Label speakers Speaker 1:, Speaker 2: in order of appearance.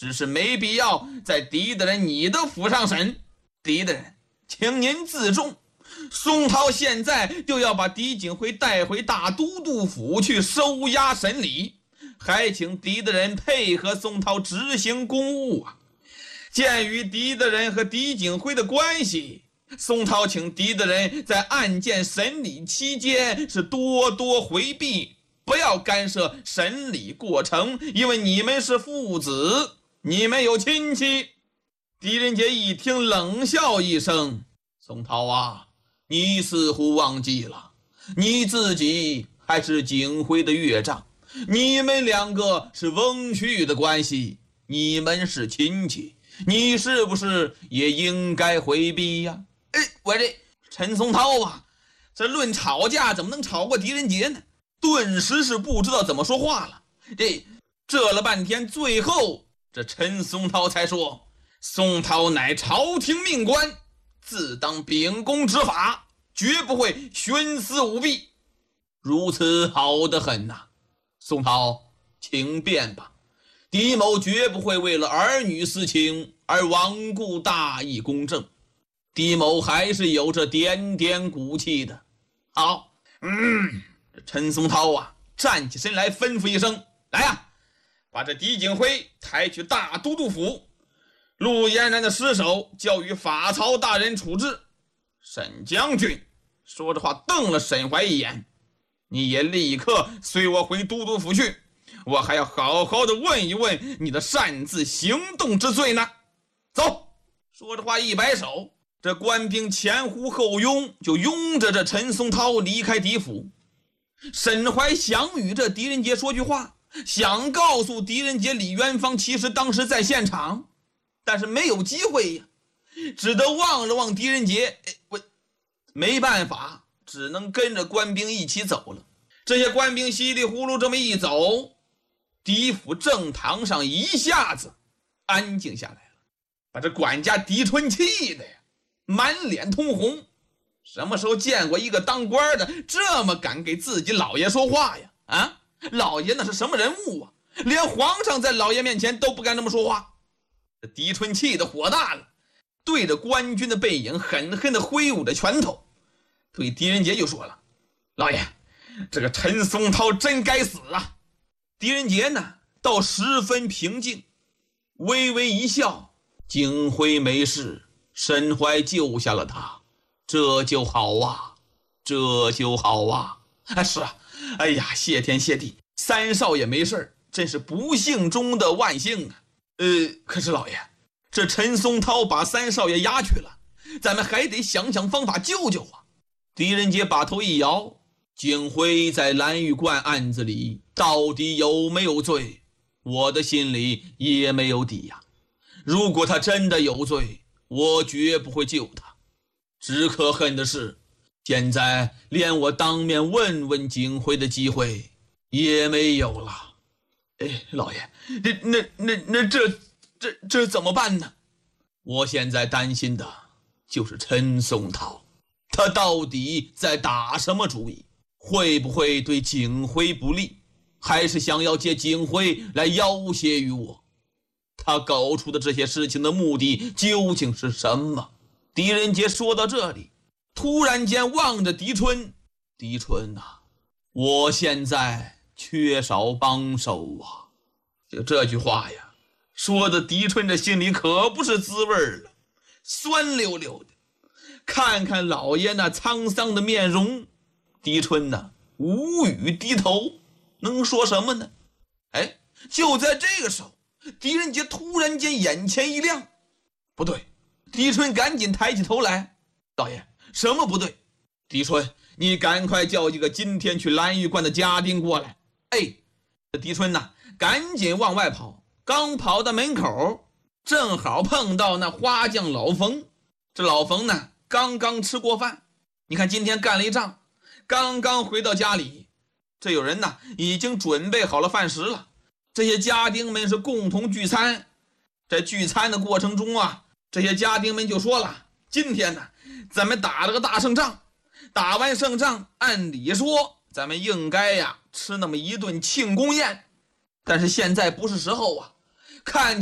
Speaker 1: 只是没必要在狄大人你的府上审。狄大人，请您自重。宋涛现在就要把狄景辉带回大都督府去收押审理，还请狄大人配合宋涛执行公务啊。鉴于狄大人和狄景辉的关系，宋涛请狄大人在案件审理期间是多多回避，不要干涉审理过程，因为你们是父子，你们有亲戚。狄仁杰一听冷笑一声，宋涛啊，你似乎忘记了，你自己还是景辉的岳丈，你们两个是翁婿的关系，你们是亲戚，你是不是也应该回避呀？我这陈松涛啊，这论吵架怎么能吵过狄仁杰呢？顿时是不知道怎么说话了。这了半天，最后这陈松涛才说，宋涛乃朝廷命官，自当秉公执法，绝不会徇私舞弊。如此好得很呐。宋涛，请便吧。狄某绝不会为了儿女私情而罔顾大义公正，狄某还是有着点点骨气的。好，陈松涛啊，站起身来吩咐一声，来呀，把这狄景辉抬去大都督府，陆嫣然的尸首交与法曹大人处置。沈将军说着话瞪了沈怀一眼，你也立刻随我回都督府去，我还要好好的问一问你的擅自行动之罪呢。走。说着话一摆手，这官兵前呼后拥，就拥着这陈松涛离开狄府。沈怀想与这狄仁杰说句话，想告诉狄仁杰李元芳其实当时在现场，但是没有机会呀，只得望了望狄仁杰，没办法，只能跟着官兵一起走了。这些官兵稀里糊涂这么一走，狄府正堂上一下子安静下来了，把这管家狄春气的呀满脸通红。什么时候见过一个当官的这么敢给自己老爷说话呀？啊，老爷那是什么人物啊？连皇上在老爷面前都不敢这么说话。这狄春气的火大了，对着官军的背影狠狠地挥舞着拳头，对狄仁杰就说了，老爷，这个陈松涛真该死啊。狄仁杰呢倒十分平静，微微一笑，景辉没事，沈怀救下了他，这就好啊，这就好啊。是啊，哎呀，谢天谢地，三少爷没事，真是不幸中的万幸啊。可是老爷，这陈松涛把三少爷押去了，咱们还得想想方法救救啊。狄仁杰把头一摇，景辉在蓝玉观案子里到底有没有罪，我的心里也没有底呀。如果他真的有罪，我绝不会救他。只可恨的是，现在连我当面问问景辉的机会也没有了。老爷，这怎么办呢？我现在担心的就是陈松涛，他到底在打什么主意？会不会对景辉不利？还是想要借景辉来要挟于我？他搞出的这些事情的目的究竟是什么？狄仁杰说到这里，突然间望着狄春，狄春啊，我现在缺少帮手啊。就这句话呀，说的狄春这心里可不是滋味了，酸溜溜的。看看老爷那沧桑的面容，狄春呢无语低头，能说什么呢？就在这个时候，狄仁杰突然间眼前一亮，不对。狄春赶紧抬起头来，老爷，什么不对？狄春，你赶快叫一个今天去蓝玉观的家丁过来。狄春呐，赶紧往外跑，刚跑到门口，正好碰到那花匠老冯。这老冯呢，刚刚吃过饭，你看今天干了一仗，刚刚回到家里，这有人呢已经准备好了饭食了。这些家丁们是共同聚餐，在聚餐的过程中啊，这些家丁们就说了，今天呢咱们打了个大胜仗，打完胜仗按理说咱们应该呀吃那么一顿庆功宴，但是现在不是时候啊，看